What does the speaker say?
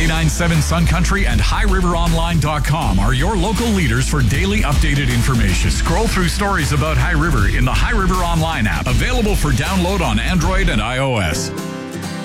K97 Sun Country and HighRiverOnline.com are your local leaders for daily updated information. Scroll through stories about High River in the High River Online app, available for download on Android and iOS.